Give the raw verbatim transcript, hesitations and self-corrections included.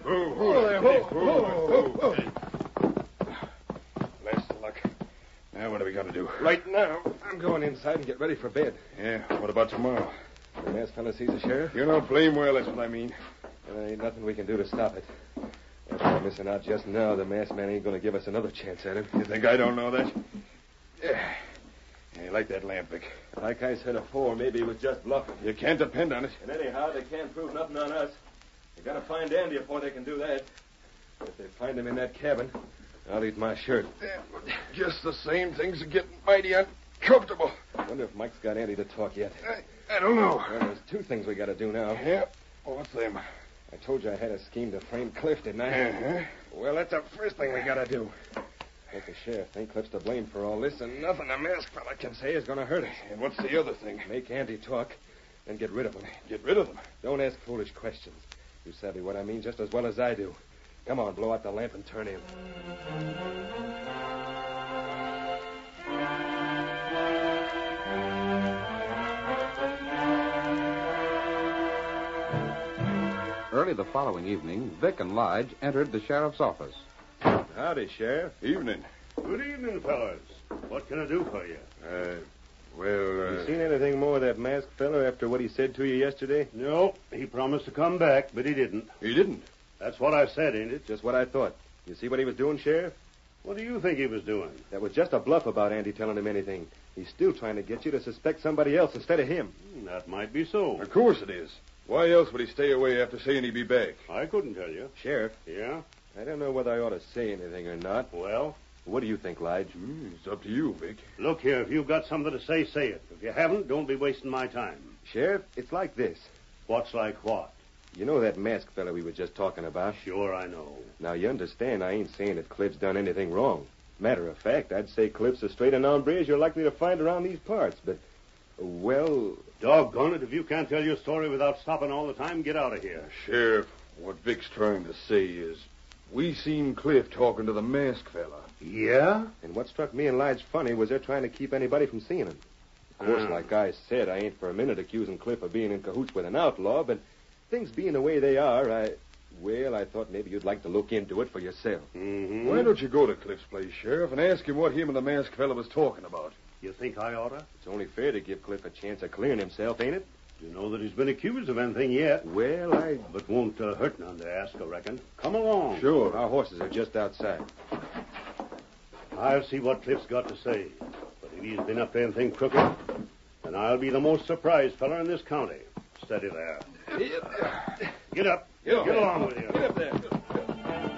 Whoa, whoa there, whoa, whoa, whoa, whoa. Blast the luck. Now what do we got to do? Right now, I'm going inside and get ready for bed. Yeah, what about tomorrow? The masked fella sees the sheriff? You know blame well that's what I mean. There ain't nothing we can do to stop it. After we're missing out just now, the masked man ain't going to give us another chance at him. You think I don't know that? Yeah. You like that lamp, Vic? Like I said afore, maybe he was just bluffing. You can't depend on it. And anyhow, they can't prove nothing on us. They got to find Andy before they can do that. If they find him in that cabin, I'll eat my shirt. Yeah, just the same, things are getting mighty uncomfortable. I wonder if Mike's got Andy to talk yet. I, I don't know. Well, there's two things we got to do now. Yeah? What's them? I told you I had a scheme to frame Cliff, didn't I? Uh-huh. Well, that's the first thing we got to do. Make the sheriff think Cliff's to blame for all this, and nothing the masked fella can say is going to hurt us. And what's the other thing? Make Andy talk, and get rid of him. Get rid of them? Don't ask foolish questions. You savvy what I mean just as well as I do. Come on, blow out the lamp and turn in. Early the following evening, Vic and Lige entered the sheriff's office. Howdy, Sheriff. Evening. Good evening, fellas. What can I do for you? Uh, well, uh... You seen anything more of that masked fella after what he said to you yesterday? No, he promised to come back, but he didn't. He didn't? That's what I said, ain't it? Just what I thought. You see what he was doing, Sheriff? What do you think he was doing? That was just a bluff about Andy telling him anything. He's still trying to get you to suspect somebody else instead of him. That might be so. Of course it is. Why else would he stay away after saying he'd be back? I couldn't tell you. Sheriff? Yeah? I don't know whether I ought to say anything or not. Well? What do you think, Lige? Mm, it's up to you, Vic. Look here, if you've got something to say, say it. If you haven't, don't be wasting my time. Sheriff, it's like this. What's like what? You know that masked fella we were just talking about? Sure, I know. Now, you understand I ain't saying that Cliff's done anything wrong. Matter of fact, I'd say Cliff's as straight an hombre as you're likely to find around these parts. But, well... Doggone it, if you can't tell your story without stopping all the time, get out of here. Sheriff, what Vic's trying to say is we seen Cliff talking to the masked fella. Yeah? And what struck me and Lige funny was they're trying to keep anybody from seeing him. Of course, Ah. like I said, I ain't for a minute accusing Cliff of being in cahoots with an outlaw, but things being the way they are, I... Well, I thought maybe you'd like to look into it for yourself. Mm-hmm. Why don't you go to Cliff's place, Sheriff, and ask him what him and the masked fella was talking about? You think I oughta? It's only fair to give Cliff a chance of clearing himself, ain't it? You know that he's been accused of anything yet. Well, I... But won't uh, hurt none to ask, I reckon. Come along. Sure. Our horses are just outside. I'll see what Cliff's got to say. But if he's been up to anything crooked, then I'll be the most surprised fella in this county. Steady there. Get up. Get, Get along with you. Get up there.